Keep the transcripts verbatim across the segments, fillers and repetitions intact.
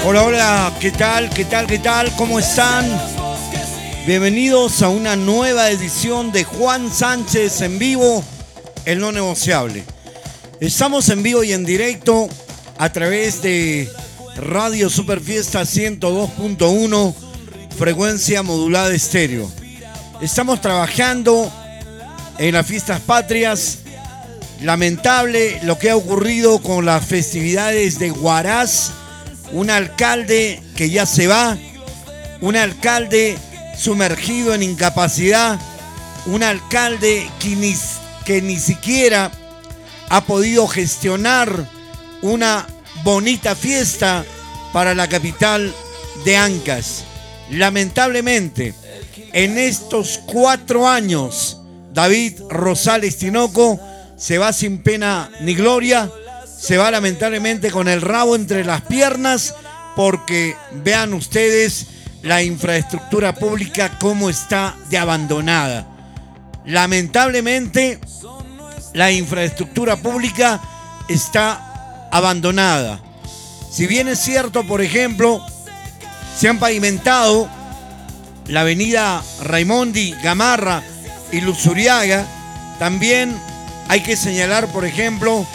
Hola, hola, ¿qué tal? ¿Qué tal? ¿Qué tal? ¿Cómo están? Bienvenidos a una nueva edición de Juan Sánchez en vivo, el no negociable. Estamos en vivo y en directo a través de Radio Superfiesta ciento dos punto uno, frecuencia modulada estéreo. Estamos trabajando en las fiestas patrias. Lamentable lo que ha ocurrido con las festividades de Huaraz. Un alcalde que ya se va, un alcalde sumergido en incapacidad, un alcalde que ni, que ni siquiera ha podido gestionar una bonita fiesta para la capital de Ancash. Lamentablemente, en estos cuatro años, David Rosales Tinoco se va sin pena ni gloria. Se va lamentablemente con el rabo entre las piernas, porque vean ustedes la infraestructura pública cómo está de abandonada. Lamentablemente la infraestructura pública está abandonada. Si bien es cierto, por ejemplo, se han pavimentado la avenida Raimondi, Gamarra y Luzuriaga, también hay que señalar, por ejemplo,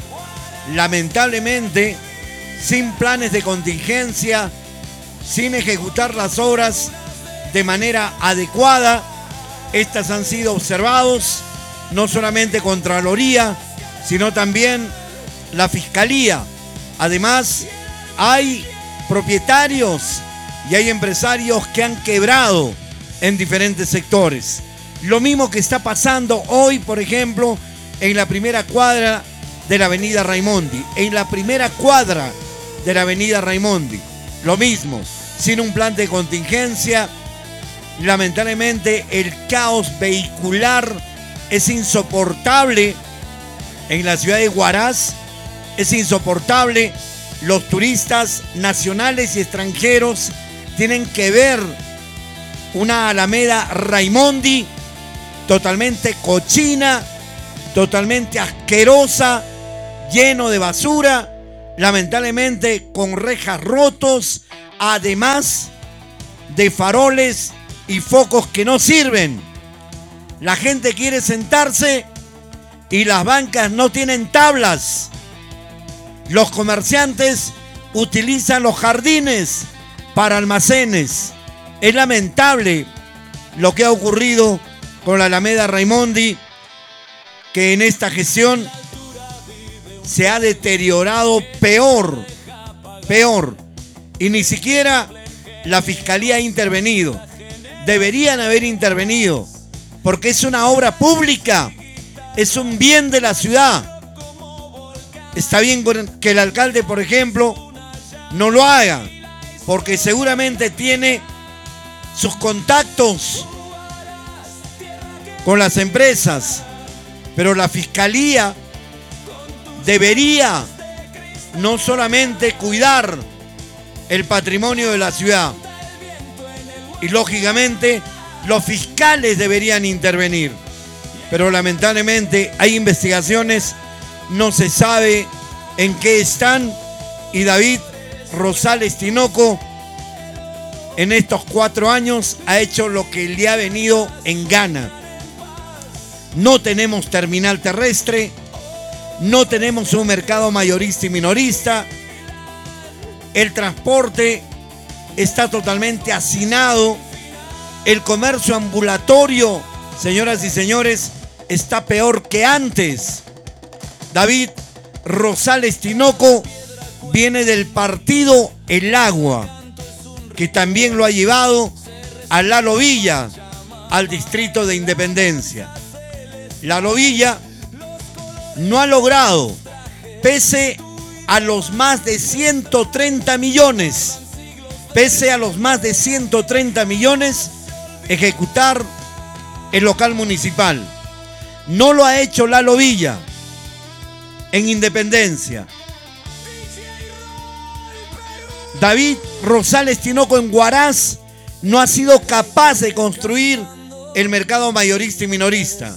lamentablemente, sin planes de contingencia, sin ejecutar las obras de manera adecuada, estas han sido observados no solamente Contraloría, sino también la Fiscalía. Además, hay propietarios y hay empresarios que han quebrado en diferentes sectores. Lo mismo que está pasando hoy, por ejemplo, en la primera cuadra de la avenida Raimondi, en la primera cuadra de la avenida Raimondi, lo mismo, sin un plan de contingencia. Lamentablemente el caos vehicular es insoportable en la ciudad de Huaraz, es insoportable. Los turistas nacionales y extranjeros tienen que ver una Alameda Raimondi totalmente cochina, totalmente asquerosa, lleno de basura, lamentablemente con rejas rotos, además de faroles y focos que no sirven. La gente quiere sentarse y las bancas no tienen tablas. Los comerciantes utilizan los jardines para almacenes. Es lamentable lo que ha ocurrido con la Alameda Raimondi, que en esta gestión se ha deteriorado peor, peor. Y ni siquiera la Fiscalía ha intervenido. Deberían haber intervenido, porque es una obra pública, es un bien de la ciudad. Está bien que el alcalde, por ejemplo, no lo haga, porque seguramente tiene sus contactos con las empresas, pero la Fiscalía debería no solamente cuidar el patrimonio de la ciudad, y lógicamente los fiscales deberían intervenir, pero lamentablemente hay investigaciones, no se sabe en qué están, y David Rosales Tinoco en estos cuatro años ha hecho lo que le ha venido en gana. No tenemos terminal terrestre, no tenemos un mercado mayorista y minorista, el transporte está totalmente hacinado, el comercio ambulatorio, señoras y señores, está peor que antes. David Rosales Tinoco viene del partido El Agua, que también lo ha llevado a Lalo Villa, al distrito de Independencia. Lalo Villa no ha logrado, pese a los más de ciento treinta millones, pese a los más de ciento treinta millones, ejecutar el local municipal. No lo ha hecho Lalo Villa en Independencia. David Rosales Tinoco en Huaraz no ha sido capaz de construir el mercado mayorista y minorista.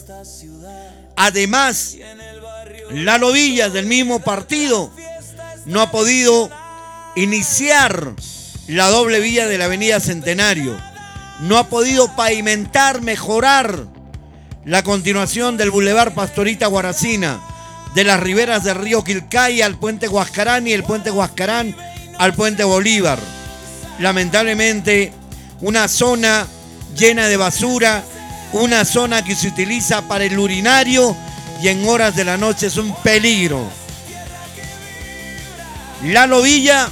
Además, Lalo Villa, del mismo partido, no ha podido iniciar la doble vía de la avenida Centenario. No ha podido pavimentar, mejorar la continuación del Boulevard Pastorita Guaracina, de las riberas del río Quilcay al puente Huascarán y el puente Huascarán al puente Bolívar. Lamentablemente, una zona llena de basura, una zona que se utiliza para el urinario y en horas de la noche es un peligro. Lalo Villa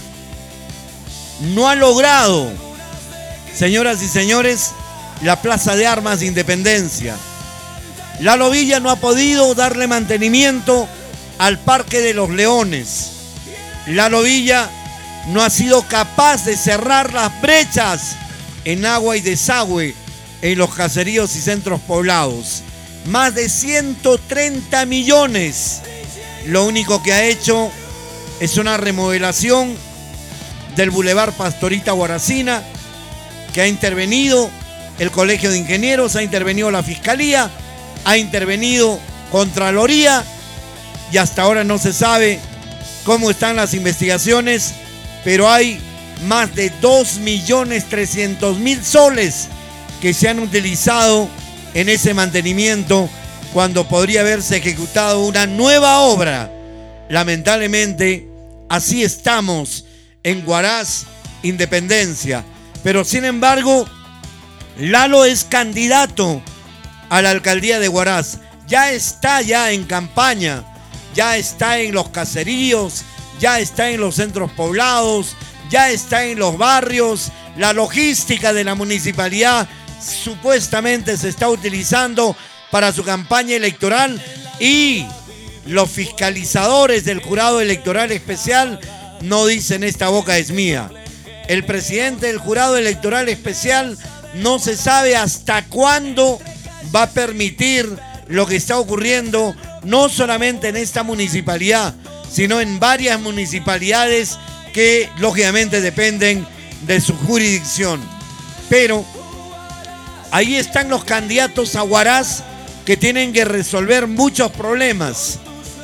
no ha logrado, señoras y señores, la Plaza de Armas de Independencia. Lalo Villa no ha podido darle mantenimiento al Parque de los Leones. Lalo Villa no ha sido capaz de cerrar las brechas en agua y desagüe en los caseríos y centros poblados. Más de ciento treinta millones. Lo único que ha hecho es una remodelación del Boulevard Pastorita Guaracina, que ha intervenido el Colegio de Ingenieros, ha intervenido la Fiscalía, ha intervenido Contraloría y hasta ahora no se sabe cómo están las investigaciones, pero hay más de dos millones trescientos mil soles que se han utilizado en ese mantenimiento cuando podría haberse ejecutado una nueva obra. Lamentablemente, así estamos en Huaraz, Independencia. Pero sin embargo, Lalo es candidato a la alcaldía de Huaraz. Ya está ya en campaña, ya está en los caseríos, ya está en los centros poblados, ya está en los barrios. La logística de la municipalidad supuestamente se está utilizando para su campaña electoral y los fiscalizadores del jurado electoral especial no dicen esta boca es mía. El presidente del jurado electoral especial no se sabe hasta cuándo va a permitir lo que está ocurriendo, no solamente en esta municipalidad, sino en varias municipalidades que lógicamente dependen de su jurisdicción. Pero ahí están los candidatos a Huaraz que tienen que resolver muchos problemas.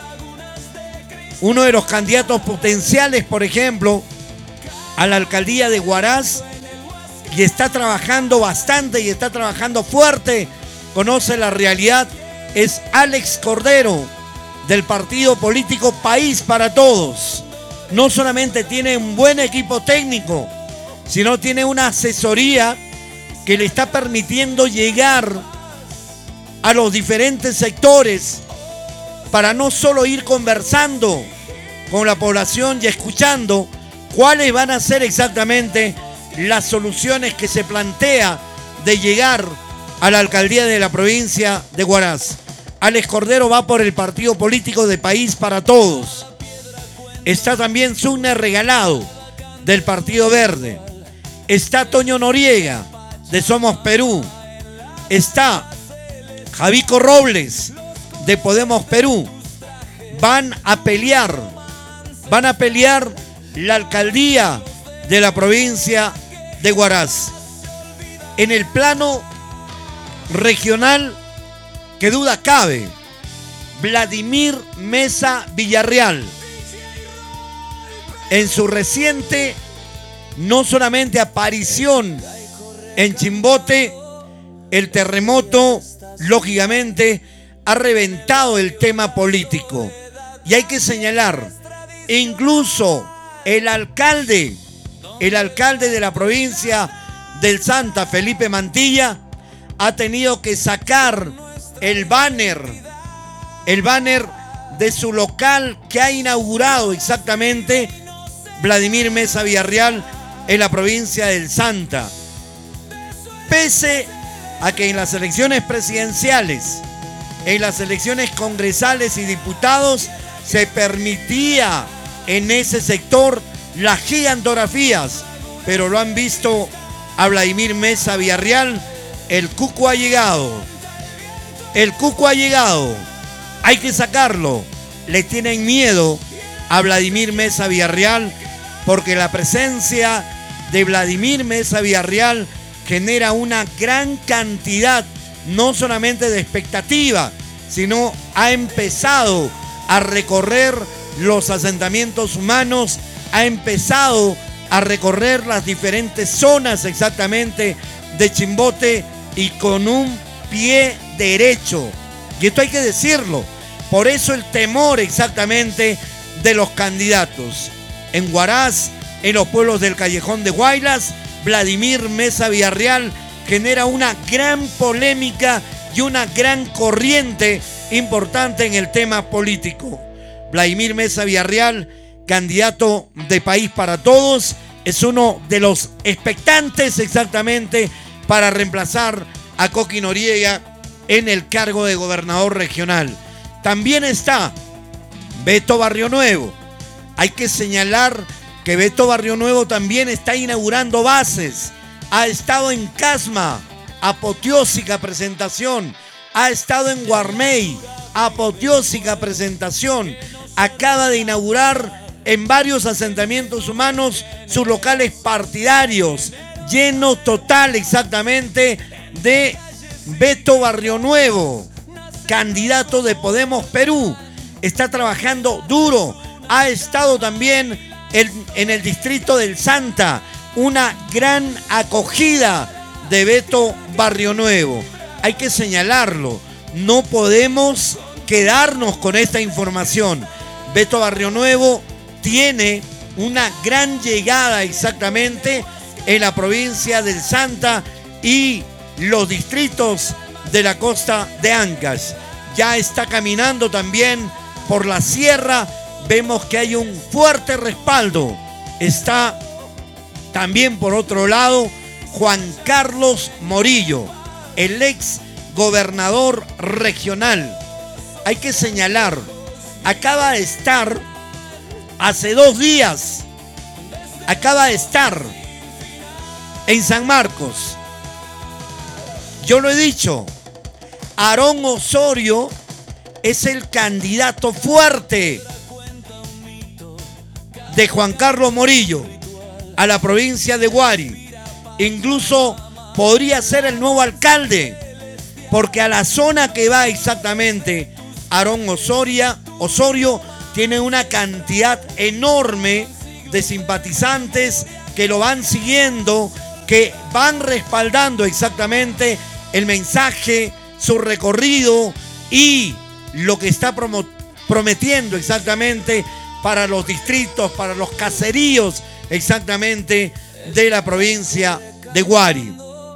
Uno de los candidatos potenciales, por ejemplo, a la alcaldía de Huaraz, y está trabajando bastante y está trabajando fuerte, conoce la realidad, es Alex Cordero, del partido político País para Todos. No solamente tiene un buen equipo técnico, sino tiene una asesoría que le está permitiendo llegar a los diferentes sectores para no solo ir conversando con la población y escuchando cuáles van a ser exactamente las soluciones que se plantea de llegar a la alcaldía de la provincia de Huaraz. Alex Cordero va por el partido político de País para Todos. Está también Sugner Regalado, del Partido Verde. Está Toño Noriega, de Somos Perú. Está Javico Robles, de Podemos Perú. Van a pelear, van a pelear la alcaldía de la provincia de Huaraz. En el plano regional, que duda cabe, Vladimir Mesa Villarreal, en su reciente, no solamente aparición en Chimbote, el terremoto, lógicamente, ha reventado el tema político. Y hay que señalar, incluso el alcalde, el alcalde de la provincia del Santa, Felipe Mantilla, ha tenido que sacar el banner, el banner de su local que ha inaugurado exactamente Vladimir Mesa Villarreal en la provincia del Santa. Pese a que en las elecciones presidenciales, en las elecciones congresales y diputados, se permitía en ese sector las gigantografías, pero lo han visto a Vladimir Mesa Villarreal. El cuco ha llegado, el cuco ha llegado, hay que sacarlo. Le tienen miedo a Vladimir Mesa Villarreal porque la presencia de Vladimir Mesa Villarreal genera una gran cantidad, no solamente de expectativa, sino ha empezado a recorrer los asentamientos humanos ha empezado a recorrer las diferentes zonas exactamente de Chimbote y con un pie derecho. Y esto hay que decirlo. Por eso el temor exactamente de los candidatos. En Huaraz, en los pueblos del Callejón de Guaylas, Vladimir Meza Villarreal genera una gran polémica y una gran corriente importante en el tema político. Vladimir Meza Villarreal, candidato de País para Todos, es uno de los expectantes exactamente para reemplazar a Coqui Noriega en el cargo de gobernador regional. También está Beto Barrionuevo. Hay que señalar que Beto Barrionuevo también está inaugurando bases. Ha estado en Casma, apoteósica presentación. Ha estado en Guarmey, apoteósica presentación. Acaba de inaugurar en varios asentamientos humanos sus locales partidarios. Lleno total exactamente de Beto Barrionuevo, candidato de Podemos Perú. Está trabajando duro. Ha estado también en, en el distrito del Santa. Una gran acogida de Beto Barrionuevo. Hay que señalarlo. No podemos quedarnos con esta información. Beto Barrionuevo tiene una gran llegada exactamente en la provincia del Santa y los distritos de la costa de Ancash. Ya está caminando también por la sierra. Vemos que hay un fuerte respaldo. Está también por otro lado Juan Carlos Morillo, el ex gobernador regional. Hay que señalar, acaba de estar hace dos días, acaba de estar en San Marcos. Yo lo he dicho, Aarón Osorio es el candidato fuerte de Juan Carlos Morillo a la provincia de Huari. Incluso podría ser el nuevo alcalde, porque a la zona que va exactamente Aarón Osorio, Osorio tiene una cantidad enorme de simpatizantes que lo van siguiendo, que van respaldando exactamente el mensaje, su recorrido y lo que está promo- prometiendo exactamente para los distritos, para los caseríos exactamente de la provincia de Huari.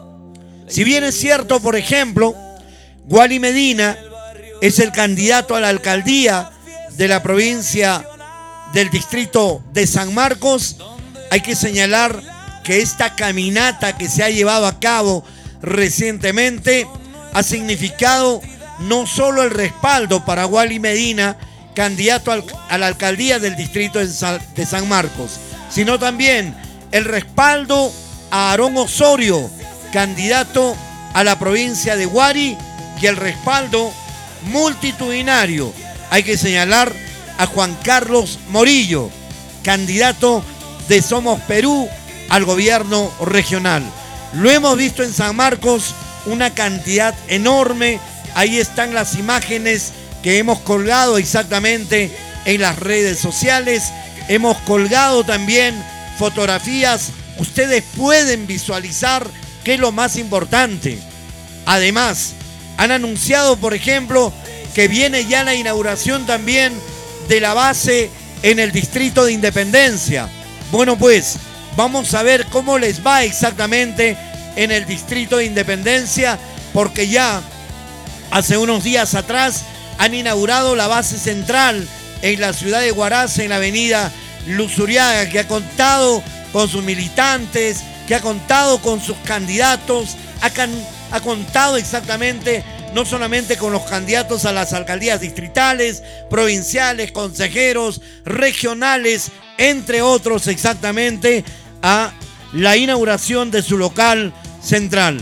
Si bien es cierto, por ejemplo, Wally Medina es el candidato a la alcaldía de la provincia del distrito de San Marcos, hay que señalar que esta caminata que se ha llevado a cabo recientemente ha significado no solo el respaldo para Wally Medina, candidato al, a la alcaldía del distrito de San, de San Marcos, sino también el respaldo a Aarón Osorio, candidato a la provincia de Huari, y el respaldo multitudinario, hay que señalar, a Juan Carlos Morillo, candidato de Somos Perú al gobierno regional. Lo hemos visto en San Marcos, una cantidad enorme. Ahí están las imágenes que hemos colgado exactamente en las redes sociales. Hemos colgado también fotografías. Ustedes pueden visualizar qué es lo más importante. Además, han anunciado, por ejemplo, que viene ya la inauguración también de la base en el distrito de Independencia. Bueno, pues vamos a ver cómo les va exactamente en el distrito de Independencia, porque ya hace unos días atrás han inaugurado la base central en la ciudad de Huaraz, en la avenida Luzuriaga, que ha contado con sus militantes, que ha contado con sus candidatos, ha, can, ha contado exactamente no solamente con los candidatos a las alcaldías distritales, provinciales, consejeros, regionales, entre otros exactamente, a la inauguración de su local central.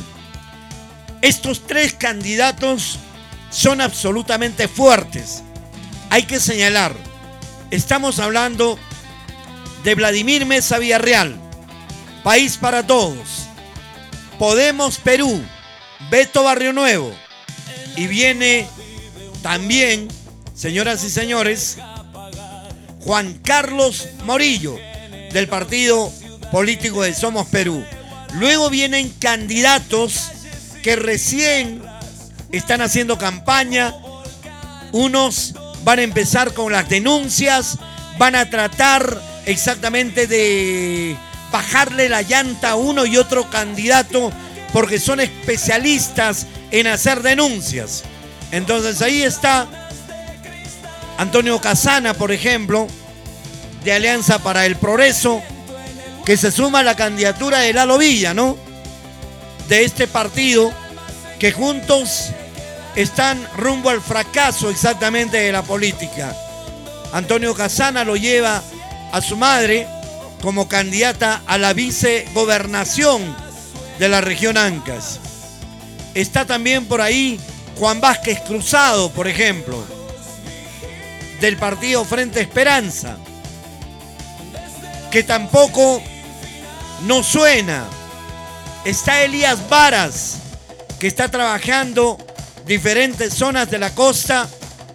Estos tres candidatos son absolutamente fuertes. Hay que señalar, estamos hablando de Vladimir Meza Villarreal, País para Todos, Podemos Perú, Beto Barrionuevo, y viene también, señoras y señores, Juan Carlos Morillo, del partido político de Somos Perú. Luego vienen candidatos que recién están haciendo campaña. Unos van a empezar con las denuncias, van a tratar exactamente de bajarle la llanta a uno y otro candidato porque son especialistas en hacer denuncias. Entonces ahí está Antonio Casana, por ejemplo, de Alianza para el Progreso, que se suma a la candidatura de Lalo Villa, ¿no? De este partido, que juntos están rumbo al fracaso exactamente de la política. Antonio Casana lo lleva a su madre como candidata a la vicegobernación de la región Ancas. Está también por ahí Juan Vázquez Cruzado, por ejemplo, del partido Frente Esperanza, que tampoco no suena. Está Elías Varas, que está trabajando diferentes zonas de la costa.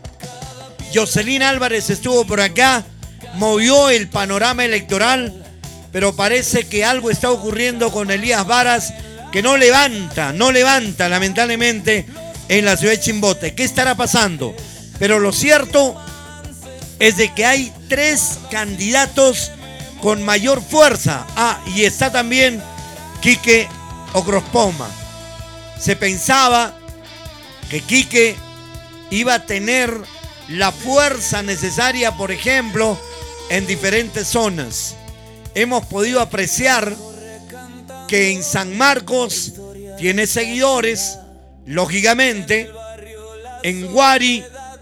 Jocelyn Álvarez estuvo por acá, movió el panorama electoral, pero parece que algo está ocurriendo con Elías Varas, que no levanta, no levanta lamentablemente en la ciudad de Chimbote. ¿Qué estará pasando? Pero lo cierto es de que hay tres candidatos con mayor fuerza. Ah, y está también Quique Ocrospoma. Se pensaba que Quique iba a tener la fuerza necesaria, por ejemplo, en diferentes zonas. Hemos podido apreciar que en San Marcos tiene seguidores, lógicamente. En Guari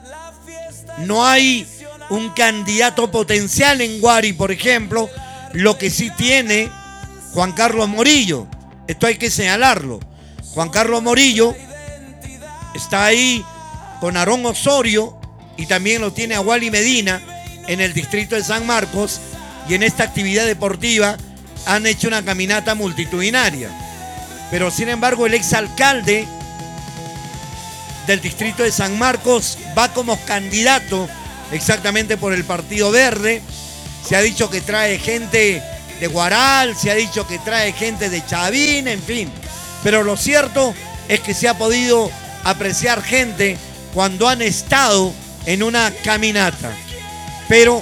no hay un candidato potencial en Guari, por ejemplo. Lo que sí tiene Juan Carlos Morillo, esto hay que señalarlo. Juan Carlos Morillo está ahí con Aarón Osorio y también lo tiene a Wally Medina en el distrito de San Marcos, y en esta actividad deportiva han hecho una caminata multitudinaria. Pero sin embargo el exalcalde del distrito de San Marcos va como candidato exactamente por el Partido Verde. Se ha dicho que trae gente de Guaral, se ha dicho que trae gente de Chavín, en fin. Pero lo cierto es que se ha podido apreciar gente cuando han estado en una caminata. Pero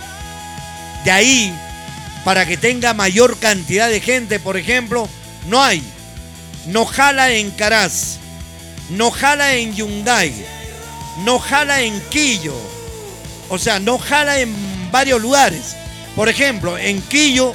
de ahí, para que tenga mayor cantidad de gente, por ejemplo, no hay. No jala en Caraz, no jala en Yungay, no jala en Quillo. O sea, no jala en varios lugares. Por ejemplo, en Quillo,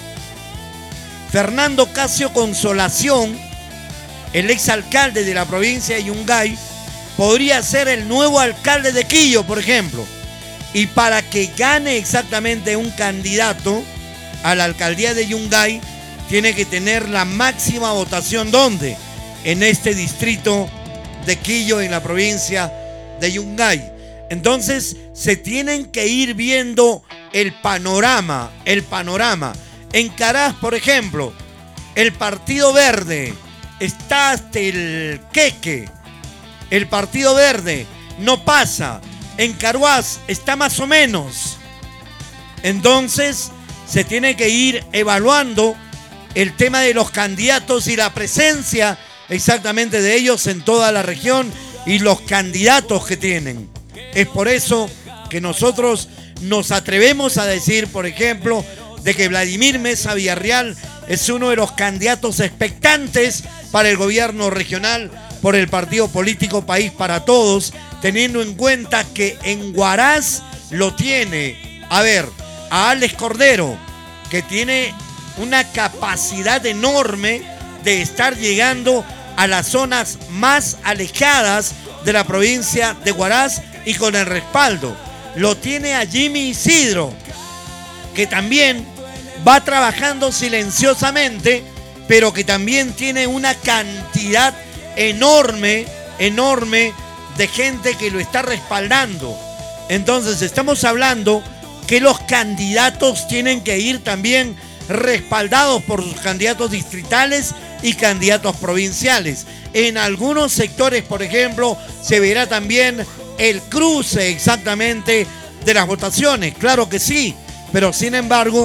Fernando Casio Consolación, el exalcalde de la provincia de Yungay, podría ser el nuevo alcalde de Quillo, por ejemplo. Y para que gane exactamente un candidato a la alcaldía de Yungay, tiene que tener la máxima votación. ¿Dónde? En este distrito de Quillo, en la provincia de Yungay. Entonces se tienen que ir viendo el panorama, el panorama. En Caraz, por ejemplo, el Partido Verde está hasta el queque. El Partido Verde no pasa. En Caruás está más o menos. Entonces se tiene que ir evaluando el tema de los candidatos y la presencia exactamente de ellos en toda la región y los candidatos que tienen. Es por eso que nosotros nos atrevemos a decir, por ejemplo, de que Vladimir Meza Villarreal es uno de los candidatos expectantes para el gobierno regional por el partido político País para Todos, teniendo en cuenta que en Huaraz lo tiene, a ver, a Alex Cordero, que tiene una capacidad enorme de estar llegando a las zonas más alejadas de la provincia de Huaraz y con el respaldo. Lo tiene a Jimmy Isidro, que también va trabajando silenciosamente, pero que también tiene una cantidad enorme, enorme de gente que lo está respaldando. Entonces estamos hablando que los candidatos tienen que ir también respaldados por sus candidatos distritales y candidatos provinciales. En algunos sectores, por ejemplo, se verá también el cruce exactamente de las votaciones, claro que sí, pero sin embargo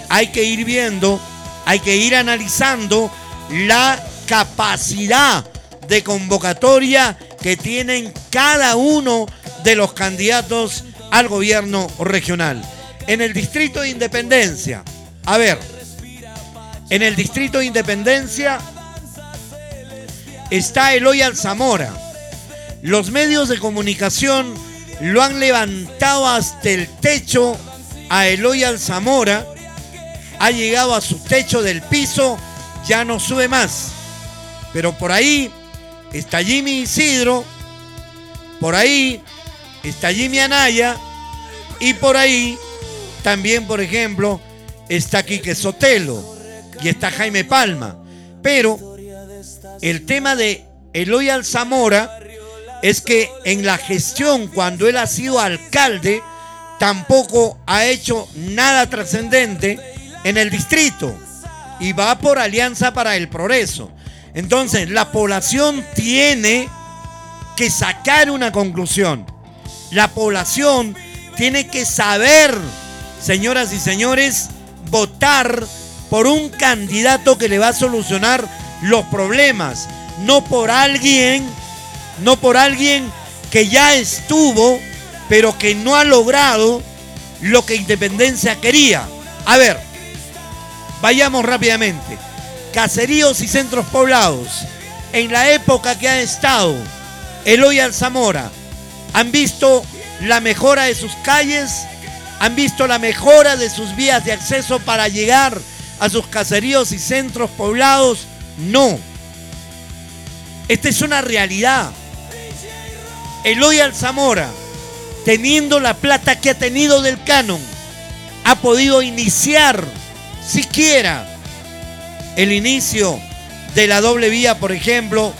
hay que ir viendo, hay que ir analizando la capacidad de convocatoria que tienen cada uno de los candidatos al gobierno regional. En el distrito de Independencia, a ver, en el distrito de Independencia está Eloy Alzamora. Los medios de comunicación lo han levantado hasta el techo a Eloy Alzamora. Ha llegado a su techo del piso, ya no sube más. Pero por ahí está Jimmy Isidro, por ahí está Jimmy Anaya y por ahí también, por ejemplo, está Quique Sotelo y está Jaime Palma. Pero el tema de Eloy Alzamora es que en la gestión, cuando él ha sido alcalde, tampoco ha hecho nada trascendente en el distrito y va por Alianza para el Progreso. Entonces, la población tiene que sacar una conclusión. La población tiene que saber, señoras y señores, votar por un candidato que le va a solucionar los problemas, no por alguien, no por alguien que ya estuvo, pero que no ha logrado lo que Independencia quería. A ver, vayamos rápidamente. Caseríos y centros poblados. En la época que ha estado Eloy Alzamora, han visto la mejora de sus calles, han visto la mejora de sus vías de acceso para llegar a sus caseríos y centros poblados. No. Esta es una realidad. Eloy Alzamora, teniendo la plata que ha tenido del canon, ha podido iniciar siquiera el inicio de la doble vía, por ejemplo,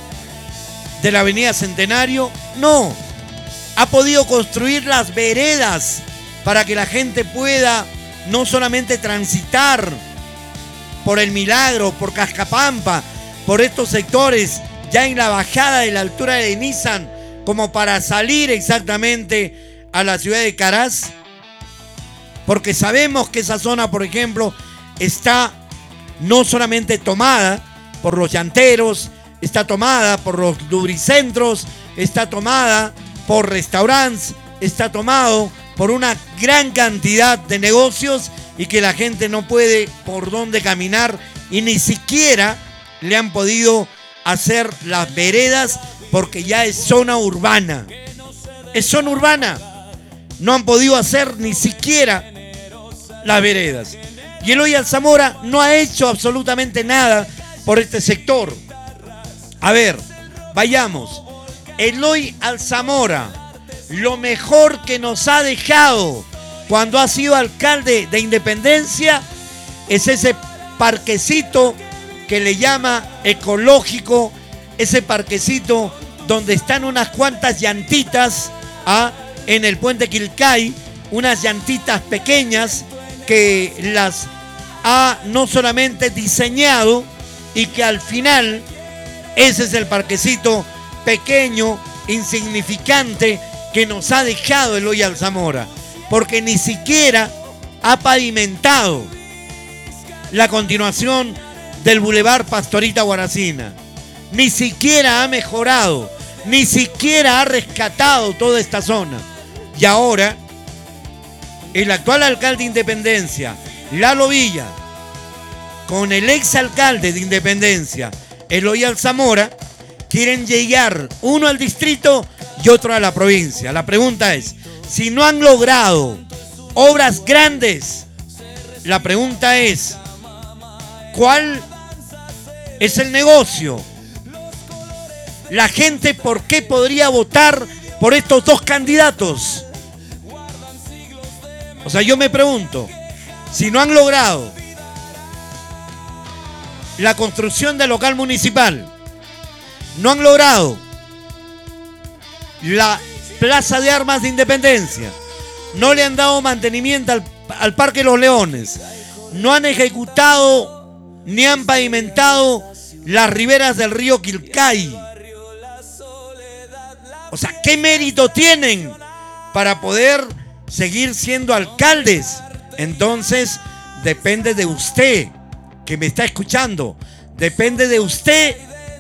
de la avenida Centenario. No. Ha podido construir las veredas para que la gente pueda no solamente transitar por el Milagro, por Cascapampa, por estos sectores, ya en la bajada de la altura de Nissan, como para salir exactamente a la ciudad de Caraz, porque sabemos que esa zona, por ejemplo, está no solamente tomada por los llanteros, está tomada por los lubricentros, está tomada por restaurantes, está tomado por una gran cantidad de negocios y que la gente no puede por dónde caminar y ni siquiera le han podido hacer las veredas porque ya es zona urbana. Es zona urbana. No han podido hacer ni siquiera las veredas. Y Eloy Alzamora no ha hecho absolutamente nada por este sector. A ver, vayamos. Eloy Alzamora, lo mejor que nos ha dejado cuando ha sido alcalde de Independencia es ese parquecito que le llama ecológico, ese parquecito donde están unas cuantas llantitas ¿ah? en el puente Quilcay, unas llantitas pequeñas que las ha no solamente diseñado y que al final ese es el parquecito pequeño, insignificante que nos ha dejado Eloy Alzamora, porque ni siquiera ha pavimentado la continuación del Boulevard Pastorita Guaracina, ni siquiera ha mejorado, ni siquiera ha rescatado toda esta zona. Y ahora el actual alcalde de Independencia, Lalo Villa, con el exalcalde de Independencia, Eloy Alzamora, quieren llegar uno al distrito y otro a la provincia. La pregunta es, si no han logrado obras grandes, la pregunta es, ¿cuál es el negocio? La gente, ¿por qué podría votar por estos dos candidatos? O sea, yo me pregunto, si no han logrado la construcción del local municipal, no han logrado la Plaza de Armas de Independencia, no le han dado mantenimiento al, al Parque Los Leones, no han ejecutado ni han pavimentado las riberas del río Quilcay. O sea, ¿qué mérito tienen para poder seguir siendo alcaldes? Entonces, depende de usted que me está escuchando, depende de usted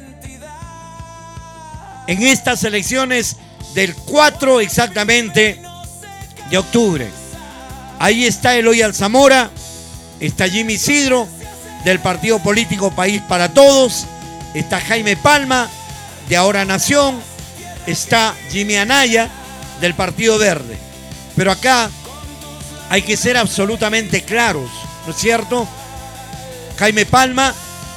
en estas elecciones del cuatro exactamente de octubre. Ahí está Eloy Alzamora, está Jimmy Isidro del partido político País para Todos, está Jaime Palma de Ahora Nación, está Jimmy Anaya del Partido Verde. Pero acá hay que ser absolutamente claros, ¿no es cierto? Jaime Palma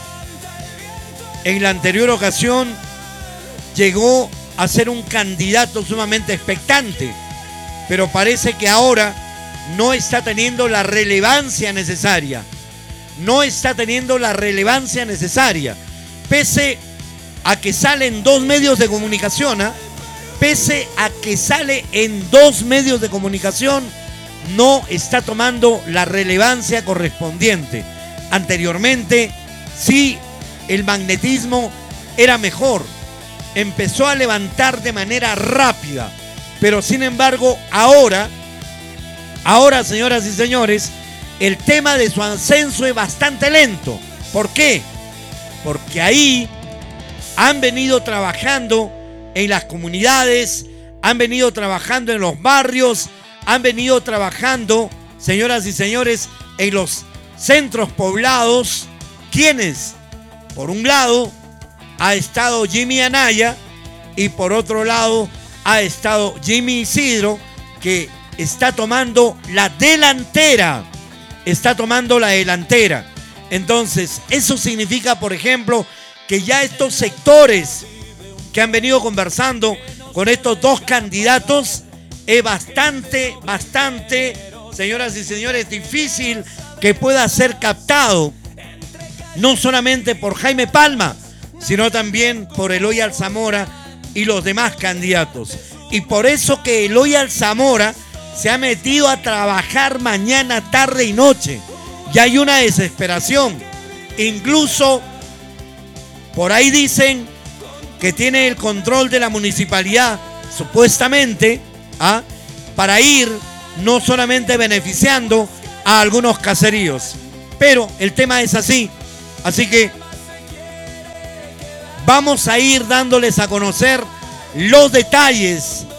en la anterior ocasión llegó a ser un candidato sumamente expectante, pero parece que ahora no está teniendo la relevancia necesaria. No está teniendo la relevancia necesaria. Pese a que sale en dos medios de comunicación, ¿eh? Pese a que sale en dos medios de comunicación, no está tomando la relevancia correspondiente. Anteriormente, sí, el magnetismo era mejor. Empezó a levantar de manera rápida. Pero sin embargo, ahora, ahora, señoras y señores, el tema de su ascenso es bastante lento. ¿Por qué? Porque ahí han venido trabajando en las comunidades, han venido trabajando en los barrios, han venido trabajando, señoras y señores, en los centros poblados. ¿Quiénes? Por un lado ha estado Jimmy Anaya y por otro lado ha estado Jimmy Isidro, que está tomando la delantera. Está tomando la delantera. Entonces, eso significa, por ejemplo, que ya estos sectores que han venido conversando con estos dos candidatos es bastante, bastante, señoras y señores, difícil que pueda ser captado, no solamente por Jaime Palma, sino también por Eloy Alzamora y los demás candidatos. Y por eso que Eloy Alzamora se ha metido a trabajar mañana, tarde y noche. Ya hay una desesperación. Incluso por ahí dicen que tiene el control de la municipalidad, supuestamente, ¿ah? para ir no solamente beneficiando a algunos caseríos. Pero el tema es así. Así que vamos a ir dándoles a conocer los detalles